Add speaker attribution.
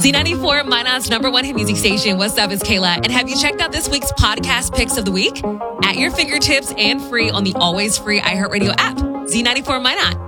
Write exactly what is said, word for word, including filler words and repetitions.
Speaker 1: Z ninety-four, Minot's number one hit music station. What's up? It's Kayla. And have you checked out this week's podcast picks of the week? At your fingertips and free on the always free iHeartRadio app. Z ninety-four, Minot.